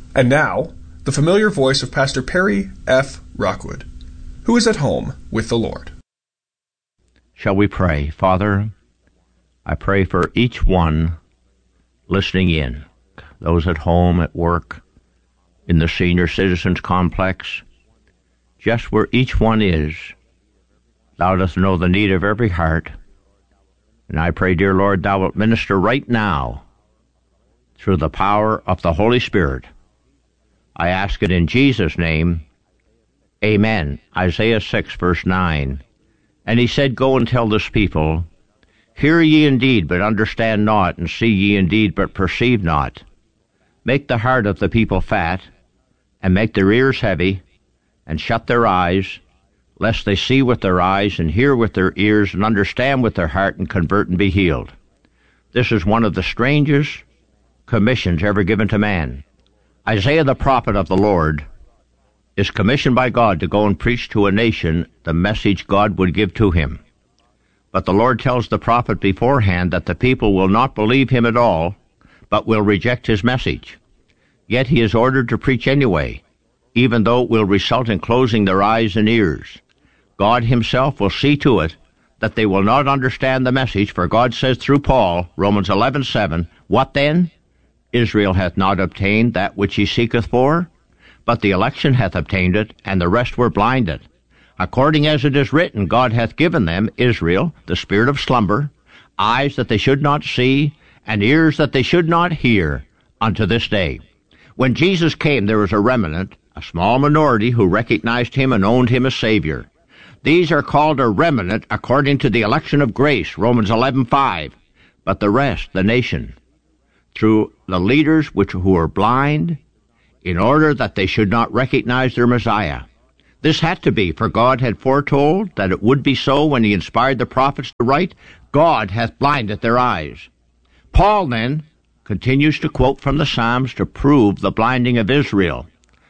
And now, the familiar voice of Pastor Perry F. Rockwood, who is at home with the Lord. Shall we pray? Father, I pray for each one listening in, those at home, at work, in the senior citizens complex, just where each one is. Thou dost know the need of every heart. And I pray, dear Lord, thou wilt minister right now through the power of the Holy Spirit. I ask it in Jesus' name. Amen. Isaiah 6, verse 9. And he said, Go and tell this people, Hear ye indeed, but understand not, and see ye indeed, but perceive not. Make the heart of the people fat, and make their ears heavy, and shut their eyes, lest they see with their eyes, and hear with their ears, and understand with their heart, and convert and be healed. This is one of the strangest commissions ever given to man. Isaiah the prophet of the Lord is commissioned by God to go and preach to a nation the message God would give to him. But the Lord tells the prophet beforehand that the people will not believe him at all, but will reject his message. Yet he is ordered to preach anyway, even though it will result in closing their eyes and ears. God himself will see to it that they will not understand the message, for God says through Paul, Romans 11:7, What then? Israel hath not obtained that which he seeketh for, but the election hath obtained it, and the rest were blinded. According as it is written, God hath given them, Israel, the spirit of slumber, eyes that they should not see, and ears that they should not hear, unto this day. When Jesus came, there was a remnant, a small minority, who recognized him and owned him as Savior. These are called a remnant according to the election of grace, Romans 11:5. But the rest, the nation, through the leaders who are blind, in order that they should not recognize their Messiah. This had to be, for God had foretold that it would be so when he inspired the prophets to write, God hath blinded their eyes. Paul then continues to quote from the Psalms to prove the blinding of Israel.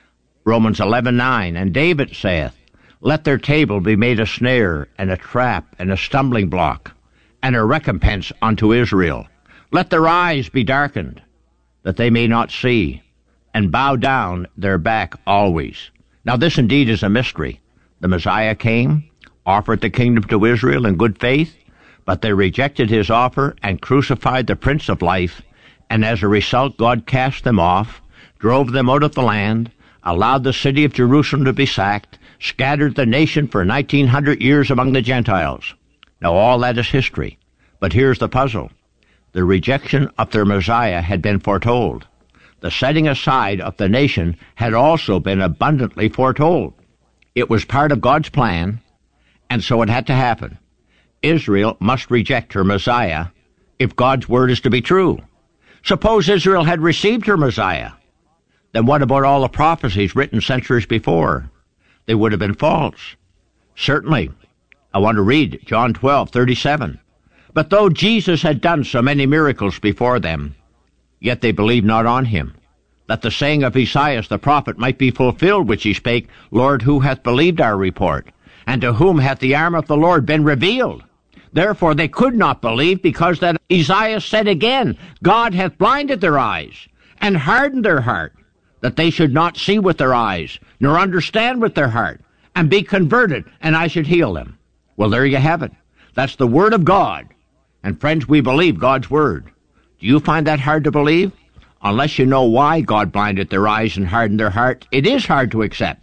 Romans 11:9, And David saith, Let their table be made a snare, and a trap, and a stumbling block, and a recompense unto Israel. Let their eyes be darkened, that they may not see, and bow down their back always. Now this indeed is a mystery. The Messiah came, offered the kingdom to Israel in good faith, but they rejected his offer and crucified the Prince of Life, and as a result God cast them off, drove them out of the land, allowed the city of Jerusalem to be sacked, scattered the nation for 1900 years among the Gentiles. Now all that is history. But here's the puzzle. The rejection of their Messiah had been foretold. The setting aside of the nation had also been abundantly foretold. It was part of God's plan, and so it had to happen. Israel must reject her Messiah if God's word is to be true. Suppose Israel had received her Messiah. Then what about all the prophecies written centuries before? They would have been false. Certainly. I want to read John 12:37. But though Jesus had done so many miracles before them, yet they believed not on him, that the saying of Esaias the prophet might be fulfilled, which he spake, Lord, who hath believed our report? And to whom hath the arm of the Lord been revealed? Therefore they could not believe, because that Esaias said again, God hath blinded their eyes, and hardened their heart, that they should not see with their eyes, nor understand with their heart, and be converted, and I should heal them. Well, there you have it. That's the word of God. And friends, we believe God's word. Do you find that hard to believe? Unless you know why God blinded their eyes and hardened their heart, it is hard to accept.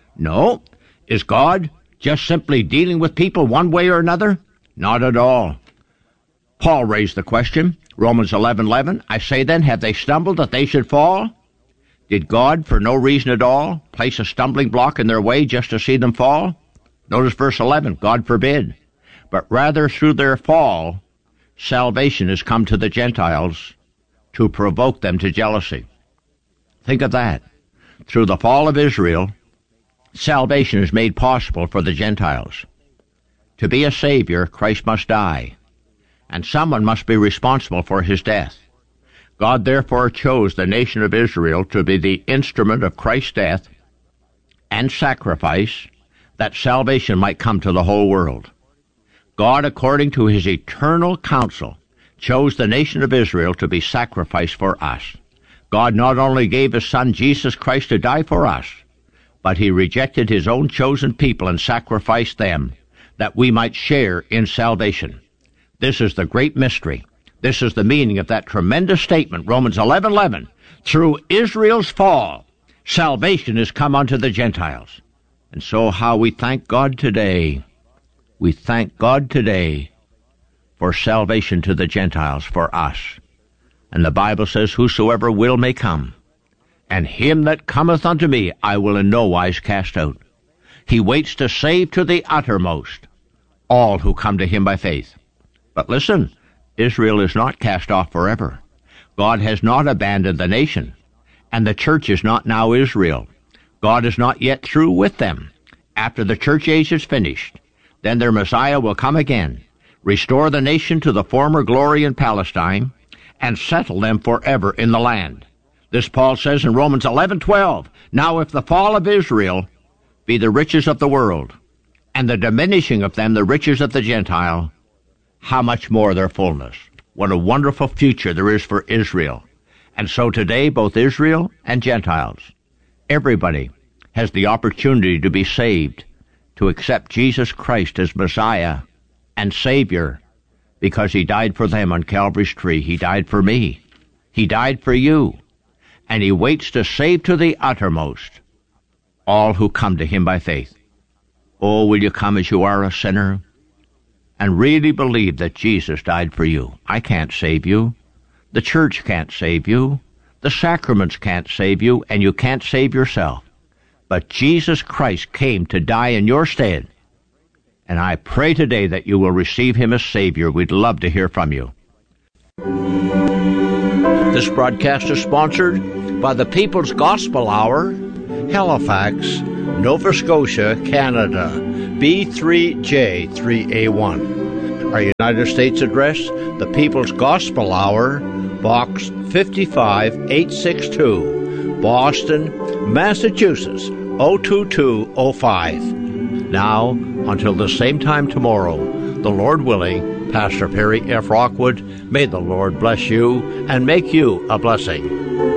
No. Is God just simply dealing with people one way or another? Not at all. Paul raised the question, Romans 11:11, I say then, have they stumbled that they should fall? Did God, for no reason at all, place a stumbling block in their way just to see them fall? Notice verse 11, God forbid. But rather through their fall, salvation has come to the Gentiles to provoke them to jealousy. Think of that. Through the fall of Israel, salvation is made possible for the Gentiles. To be a Savior, Christ must die, and someone must be responsible for his death. God therefore chose the nation of Israel to be the instrument of Christ's death and sacrifice, that salvation might come to the whole world. God, according to his eternal counsel, chose the nation of Israel to be sacrificed for us. God not only gave his Son Jesus Christ to die for us, but he rejected his own chosen people and sacrificed them, that we might share in salvation. This is the great mystery. This is the meaning of that tremendous statement, Romans 11:11. Through Israel's fall, salvation is come unto the Gentiles. And so how we thank God today. We thank God today for salvation to the Gentiles, for us. And the Bible says, whosoever will may come, and him that cometh unto me I will in no wise cast out. He waits to save to the uttermost all who come to him by faith. But listen, Israel is not cast off forever. God has not abandoned the nation, and the church is not now Israel. God is not yet through with them. After the church age is finished, then their Messiah will come again, restore the nation to the former glory in Palestine, and settle them forever in the land. This Paul says in Romans 11:12, Now if the fall of Israel be the riches of the world, and the diminishing of them the riches of the Gentile, how much more their fullness? What a wonderful future there is for Israel. And so today, both Israel and Gentiles, everybody has the opportunity to be saved, to accept Jesus Christ as Messiah and Savior, because he died for them on Calvary's tree. He died for me. He died for you. And he waits to save to the uttermost all who come to him by faith. Oh, will you come as you are, a sinner, and really believe that Jesus died for you? I can't save you. The church can't save you. The sacraments can't save you, and you can't save yourself. But Jesus Christ came to die in your stead. And I pray today that you will receive him as Savior. We'd love to hear from you. This broadcast is sponsored by the People's Gospel Hour, Halifax, Nova Scotia, Canada, B3J3A1. Our United States address, the People's Gospel Hour, Box 55862, Boston, Massachusetts, 02205. Now, until the same time tomorrow, the Lord willing, Pastor Perry F. Rockwood, may the Lord bless you and make you a blessing.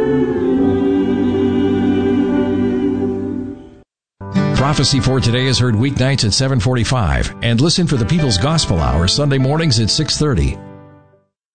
Prophecy for Today is heard weeknights at 7:45 and listen for the People's Gospel Hour Sunday mornings at 6:30.